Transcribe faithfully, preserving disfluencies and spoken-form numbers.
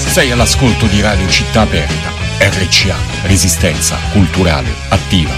Sei all'ascolto di Radio Città Aperta, R C A, Resistenza Culturale Attiva.